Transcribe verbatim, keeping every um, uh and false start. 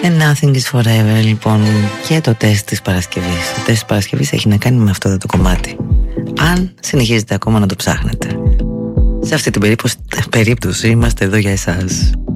And nothing is forever, λοιπόν. Και το τεστ της Παρασκευής. Το τεστ της Παρασκευής έχει να κάνει με αυτό εδώ το κομμάτι. Αν συνεχίζετε ακόμα να το ψάχνετε. Σε αυτή την περίπτωση, περίπτωση είμαστε εδώ για εσάς.